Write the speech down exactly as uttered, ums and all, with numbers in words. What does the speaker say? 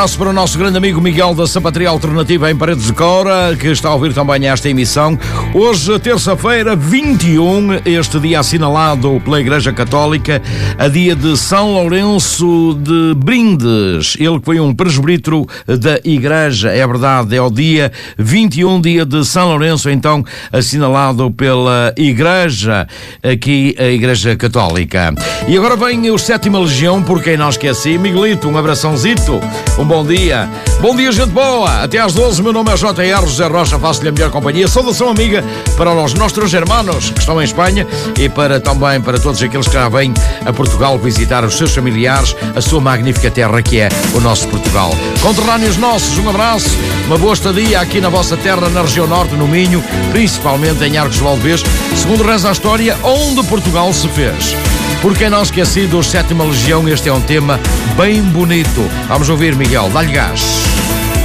abraço para o nosso grande amigo Miguel da Sapateria Alternativa em Paredes de Cora, que está a ouvir também esta emissão. Hoje, terça-feira, vinte e um, este dia assinalado pela Igreja Católica, a dia de São Lourenço de Brindes. Ele que foi um presbítero da Igreja, é verdade, é o dia vinte e um, dia de São Lourenço, então, assinalado pela Igreja, aqui a Igreja Católica. E agora vem o Sétima Legião, por quem não esqueci. Miguelito, um abraçãozito, um bom dia. Bom dia, gente boa. Até às doze, meu nome é J R José Rocha, faço-lhe a melhor companhia. Saudação amiga para os nossos hermanos que estão em Espanha e para também para todos aqueles que já vêm a Portugal visitar os seus familiares, a sua magnífica terra que é o nosso Portugal. Conterrâneos nossos, um abraço, uma boa estadia aqui na vossa terra, na região norte, no Minho, principalmente em Arcos de Valdevez, segundo reza a história, onde Portugal se fez. Por quem não esquecido, Sétima Legião, este é um tema bem bonito. Vamos ouvir, Miguel, dá-lhe gás.